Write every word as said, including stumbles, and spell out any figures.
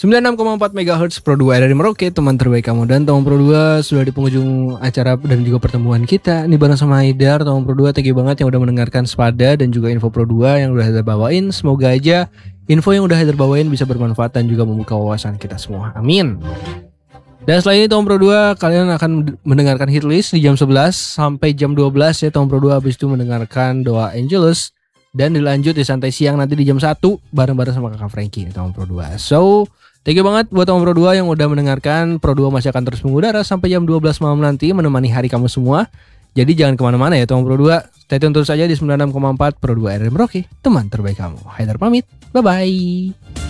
sembilan puluh enam koma empat megahertz Pro dua R R Merauke, teman terbaik kamu. Dan Tomang Pro dua sudah di penghujung acara dan juga pertemuan kita. Ini bareng sama Haidar, Tomang Pro dua, thank you banget yang udah mendengarkan Spada dan juga info Pro dua yang udah Haidar bawain. Semoga aja info yang udah Haidar bawain bisa bermanfaat dan juga membuka wawasan kita semua. Amin. Dan setelah ini Tomang Pro dua kalian akan mendengarkan hit list di jam sebelas sampai jam dua belas ya. Tomang Pro dua habis itu mendengarkan doa Angelus. Dan dilanjut di santai siang nanti di jam satu bareng-bareng sama kakak Frankie nih Tomang Pro dua. So, thank you banget buat Tomang Pro dua yang udah mendengarkan. Pro dua masih akan terus mengudara sampai jam dua belas malam nanti menemani hari kamu semua. Jadi jangan kemana-mana ya Tomang Pro dua. Stay tune terus aja di sembilan puluh enam koma empat Pro dua R R Merauke, teman terbaik kamu. Haidar pamit, bye-bye.